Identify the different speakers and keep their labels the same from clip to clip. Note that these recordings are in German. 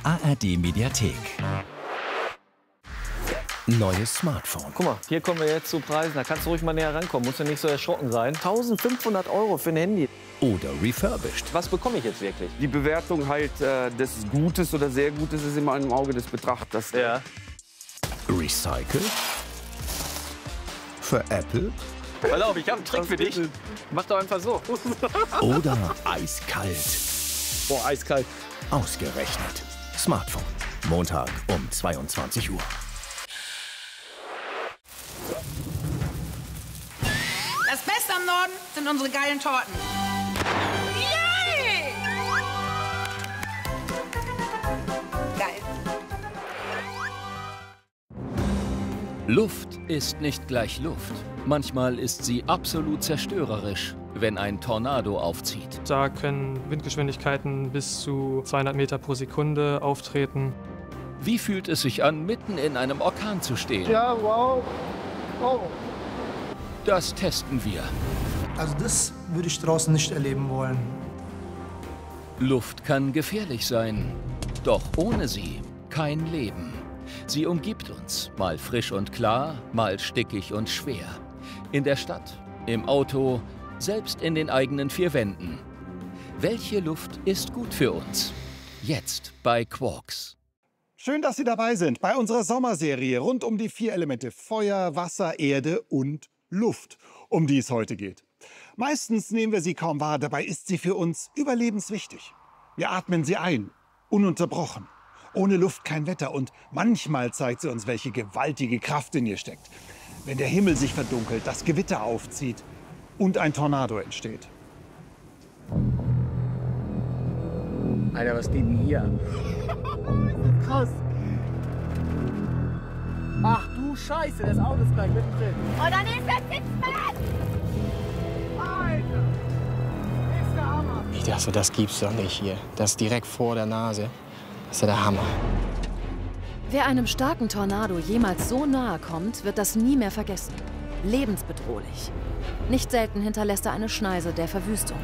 Speaker 1: ARD-Mediathek. Neues Smartphone.
Speaker 2: Guck mal, hier kommen wir jetzt zu Preisen. Da kannst du ruhig mal näher rankommen. Musst du nicht so erschrocken sein. 1.500 € für ein Handy.
Speaker 1: Oder refurbished.
Speaker 2: Was bekomme ich jetzt wirklich?
Speaker 3: Die Bewertung halt des Gutes oder sehr Gutes ist immer im Auge des Betrachters.
Speaker 2: Ja.
Speaker 1: Recycelt. Für Apple.
Speaker 2: Pass auf, ich habe einen Trick für dich. Mach doch einfach so.
Speaker 1: Oder eiskalt.
Speaker 2: Boah, eiskalt.
Speaker 1: Ausgerechnet. Smartphone. Montag um 22 Uhr.
Speaker 4: Das Beste am Norden sind unsere geilen Torten. Yay! Geil.
Speaker 5: Luft ist nicht gleich Luft. Manchmal ist sie absolut zerstörerisch, wenn ein Tornado aufzieht.
Speaker 6: Da können Windgeschwindigkeiten bis zu 200 Meter pro Sekunde auftreten.
Speaker 5: Wie fühlt es sich an, mitten in einem Orkan zu stehen?
Speaker 7: Ja, wow. Oh.
Speaker 5: Das testen wir.
Speaker 7: Also das würde ich draußen nicht erleben wollen.
Speaker 5: Luft kann gefährlich sein, doch ohne sie kein Leben. Sie umgibt uns, mal frisch und klar, mal stickig und schwer. In der Stadt, im Auto, selbst in den eigenen vier Wänden. Welche Luft ist gut für uns? Jetzt bei Quarks.
Speaker 8: Schön, dass Sie dabei sind bei unserer Sommerserie rund um die 4 Elemente Feuer, Wasser, Erde und Luft, um die es heute geht. Meistens nehmen wir sie kaum wahr, dabei ist sie für uns überlebenswichtig. Wir atmen sie ein, ununterbrochen. Ohne Luft kein Wetter und manchmal zeigt sie uns, welche gewaltige Kraft in ihr steckt. Wenn der Himmel sich verdunkelt, das Gewitter aufzieht und ein Tornado entsteht.
Speaker 2: Alter, was geht denn hier? Krass. Ach du Scheiße, das Auto ist gleich mittendrin.
Speaker 4: Und dann ist das Sitzbett!
Speaker 2: Alter, ist der Hammer.
Speaker 9: Ich dachte, das gibt's doch nicht hier. Das ist direkt vor der Nase. Das ist ja der Hammer.
Speaker 10: Wer einem starken Tornado jemals so nahe kommt, wird das nie mehr vergessen. Lebensbedrohlich. Nicht selten hinterlässt er eine Schneise der Verwüstung.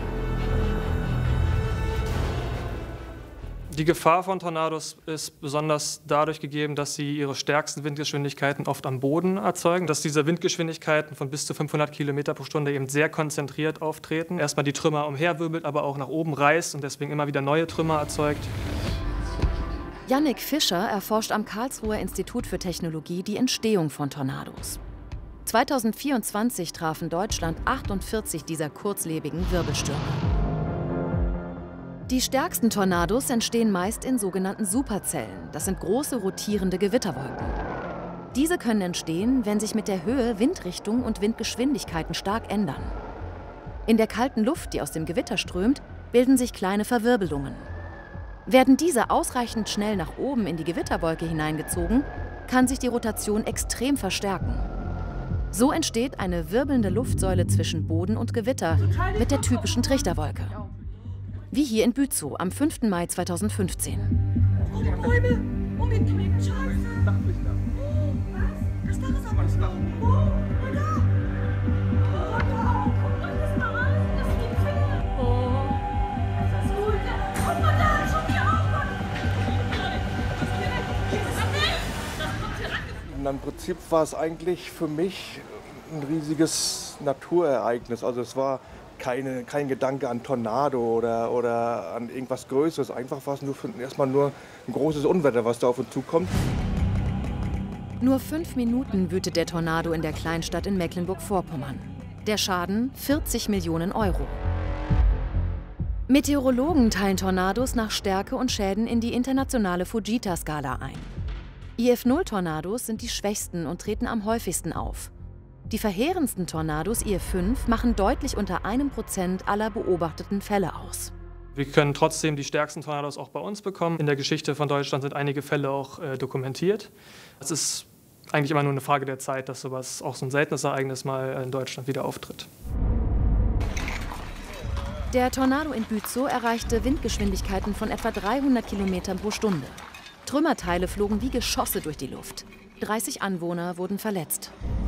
Speaker 6: Die Gefahr von Tornados ist besonders dadurch gegeben, dass sie ihre stärksten Windgeschwindigkeiten oft am Boden erzeugen, dass diese Windgeschwindigkeiten von bis zu 500 Kilometer pro Stunde eben sehr konzentriert auftreten. Erstmal die Trümmer umherwirbelt, aber auch nach oben reißt und deswegen immer wieder neue Trümmer erzeugt.
Speaker 10: Jannik Fischer erforscht am Karlsruher Institut für Technologie die Entstehung von Tornados. 2024 trafen Deutschland 48 dieser kurzlebigen Wirbelstürme. Die stärksten Tornados entstehen meist in sogenannten Superzellen. Das sind große rotierende Gewitterwolken. Diese können entstehen, wenn sich mit der Höhe Windrichtung und Windgeschwindigkeiten stark ändern. In der kalten Luft, die aus dem Gewitter strömt, bilden sich kleine Verwirbelungen. Werden diese ausreichend schnell nach oben in die Gewitterwolke hineingezogen, kann sich die Rotation extrem verstärken. So entsteht eine wirbelnde Luftsäule zwischen Boden und Gewitter mit der typischen Trichterwolke. Wie hier in Bützow am 5. Mai 2015.
Speaker 11: Im Prinzip war es eigentlich für mich ein riesiges Naturereignis. Also es war kein Gedanke an Tornado oder an irgendwas Größeres. Einfach war es erstmal nur ein großes Unwetter, was da auf uns zukommt.
Speaker 10: Nur 5 Minuten wütet der Tornado in der Kleinstadt in Mecklenburg-Vorpommern. Der Schaden 40 Millionen €. Meteorologen teilen Tornados nach Stärke und Schäden in die internationale Fujita-Skala ein. IF0-Tornados sind die schwächsten und treten am häufigsten auf. Die verheerendsten Tornados IF5 machen deutlich unter 1% aller beobachteten Fälle aus.
Speaker 6: Wir können trotzdem die stärksten Tornados auch bei uns bekommen. In der Geschichte von Deutschland sind einige Fälle auch dokumentiert. Es ist eigentlich immer nur eine Frage der Zeit, dass sowas, auch so ein seltenes Ereignis mal in Deutschland wieder auftritt.
Speaker 10: Der Tornado in Bützow erreichte Windgeschwindigkeiten von etwa 300 Kilometern pro Stunde. Trümmerteile flogen wie Geschosse durch die Luft. 30 Anwohner wurden verletzt.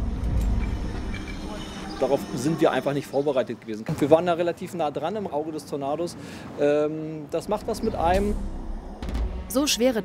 Speaker 2: Darauf sind wir einfach nicht vorbereitet gewesen. Wir waren da relativ nah dran im Auge des Tornados. Das macht was mit einem.
Speaker 10: So schwere